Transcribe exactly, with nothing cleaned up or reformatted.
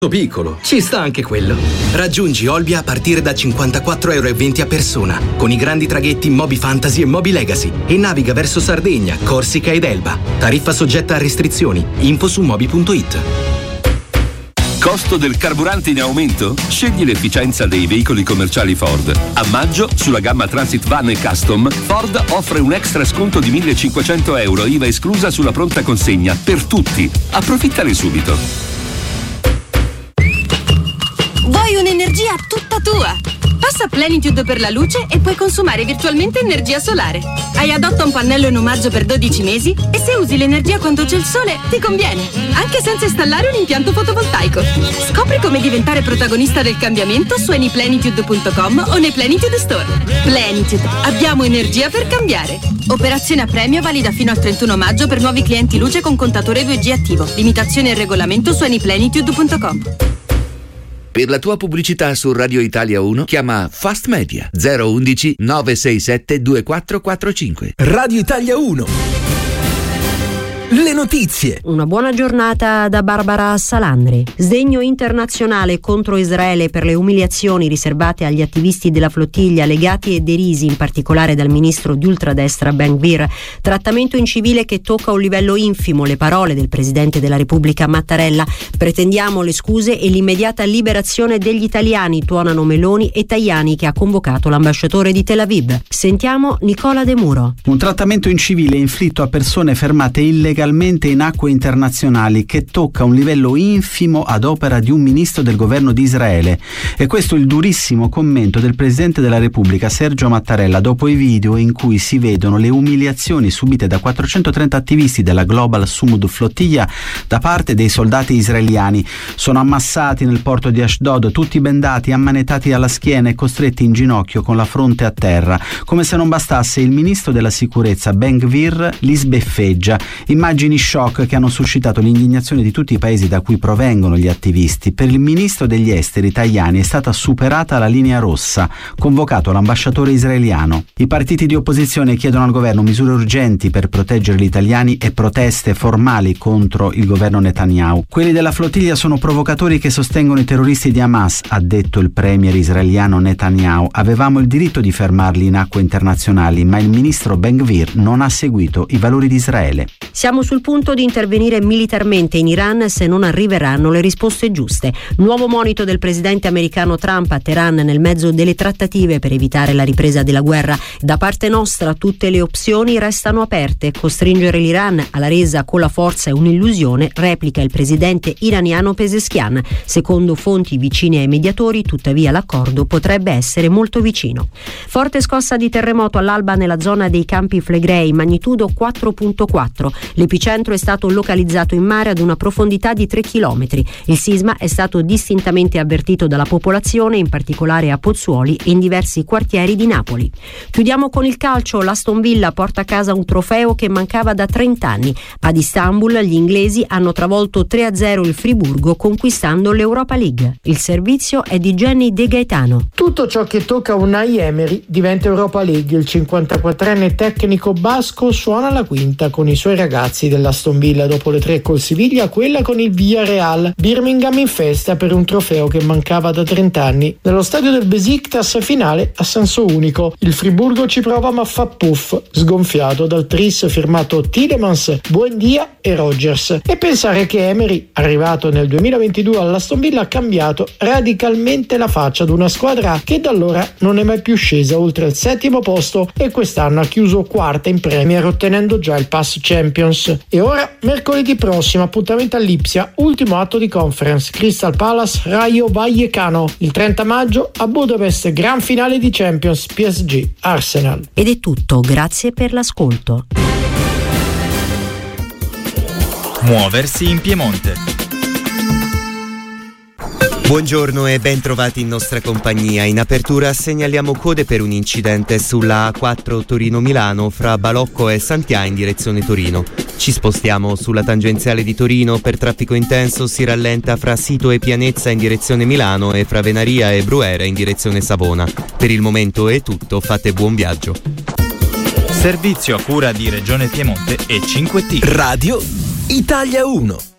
piccolo, ci sta anche quello. Raggiungi Olbia a partire da cinquantaquattro euro e venti a persona, con i grandi traghetti Moby Fantasy e Moby Legacy, e naviga verso Sardegna, Corsica ed Elba. Tariffa soggetta a restrizioni. Info su moby punto it. Costo del carburante in aumento? Scegli l'efficienza dei veicoli commerciali Ford. A maggio, sulla gamma Transit Van e Custom, Ford offre un extra sconto di millecinquecento euro, I V A esclusa sulla pronta consegna, per tutti. Approfittane subito. Vuoi un'energia tutta tua? Passa a Plenitude per la luce e puoi consumare virtualmente energia solare. Hai adotta un pannello in omaggio per dodici mesi e se usi l'energia quando c'è il sole ti conviene, anche senza installare un impianto fotovoltaico. Scopri come diventare protagonista del cambiamento su any plenitude punto com o nei Plenitude Store. Plenitude, abbiamo energia per cambiare. Operazione a premio valida fino al trentuno maggio per nuovi clienti luce con contatore due G attivo. Limitazioni e regolamento su any plenitude punto com. Per la tua pubblicità su Radio Italia uno chiama Fast Media zero undici nove sei sette due quattro quattro cinque. Radio Italia uno. Le notizie. Una buona giornata da Barbara Salandri. Sdegno internazionale contro Israele per le umiliazioni riservate agli attivisti della flottiglia, legati e derisi in particolare dal ministro di ultradestra Ben Gvir. Trattamento incivile che tocca un livello infimo, le parole del presidente della Repubblica Mattarella. Pretendiamo le scuse e l'immediata liberazione degli italiani, tuonano Meloni e Tajani, che ha convocato l'ambasciatore di Tel Aviv. Sentiamo Nicola De Muro. Un trattamento incivile inflitto a persone fermate illegalmente in acque internazionali che tocca un livello infimo ad opera di un ministro del governo di Israele. E questo è il durissimo commento del Presidente della Repubblica Sergio Mattarella dopo i video in cui si vedono le umiliazioni subite da quattrocentotrenta attivisti della Global Sumud Flottiglia da parte dei soldati israeliani. Sono ammassati nel porto di Ashdod, tutti bendati, ammanettati alla schiena e costretti in ginocchio con la fronte a terra. Come se non bastasse, il ministro della sicurezza Ben Gvir li sbeffeggia. Immagini shock che hanno suscitato l'indignazione di tutti i paesi da cui provengono gli attivisti. Per il ministro degli esteri Tajani è stata superata la linea rossa, convocato l'ambasciatore israeliano. I partiti di opposizione chiedono al governo misure urgenti per proteggere gli italiani e proteste formali contro il governo Netanyahu. Quelli della flottiglia sono provocatori che sostengono i terroristi di Hamas, ha detto il premier israeliano Netanyahu. Avevamo il diritto di fermarli in acque internazionali, ma il ministro Ben Gvir non ha seguito i valori di Israele. Siamo sul punto di intervenire militarmente in Iran se non arriveranno le risposte giuste. Nuovo monito del presidente americano Trump a Teheran nel mezzo delle trattative per evitare la ripresa della guerra. Da parte nostra tutte le opzioni restano aperte. Costringere l'Iran alla resa con la forza è un'illusione, replica il presidente iraniano Pezeshkian. Secondo fonti vicine ai mediatori, tuttavia l'accordo potrebbe essere molto vicino. Forte scossa di terremoto all'alba nella zona dei Campi Flegrei, magnitudo quattro virgola quattro. L'epicentro è stato localizzato in mare ad una profondità di tre chilometri. Il sisma è stato distintamente avvertito dalla popolazione, in particolare a Pozzuoli e in diversi quartieri di Napoli. Chiudiamo con il calcio. L'Aston Villa porta a casa un trofeo che mancava da trenta anni. Ad Istanbul gli inglesi hanno travolto tre a zero il Friburgo, conquistando l'Europa League. Il servizio è di Jenny De Gaetano. Tutto ciò che tocca Unai Emery diventa Europa League. Il cinquantaquattrenne tecnico basco suona la quinta con i suoi ragazzi dell'Aston Villa. Dopo le tre col Siviglia, quella con il Villarreal. Birmingham in festa per un trofeo che mancava da trenta anni. Nello stadio del Besiktas, finale a senso unico. Il Friburgo ci prova ma fa puff, sgonfiato dal tris firmato Tielemans, Buendia e Rodgers. E pensare che Emery, arrivato nel duemilaventidue all'Aston Villa, ha cambiato radicalmente la faccia ad una squadra che da allora non è mai più scesa oltre il settimo posto e quest'anno ha chiuso quarta in Premier, ottenendo già il pass Champions. E ora mercoledì prossimo appuntamento all'Ipsia, ultimo atto di conference, Crystal Palace Rayo Vallecano. Il trenta maggio a Budapest, gran finale di Champions, P S G Arsenal. Ed è tutto, grazie per l'ascolto. Muoversi in Piemonte. Buongiorno e ben trovati in nostra compagnia. In apertura segnaliamo code per un incidente sulla A quattro Torino-Milano fra Balocco e Santià in direzione Torino. Ci spostiamo sulla tangenziale di Torino, per traffico intenso si rallenta fra Sito e Pianezza in direzione Milano e fra Venaria e Bruera in direzione Savona. Per il momento è tutto, fate buon viaggio. Servizio a cura di Regione Piemonte e cinque T. Radio Italia uno.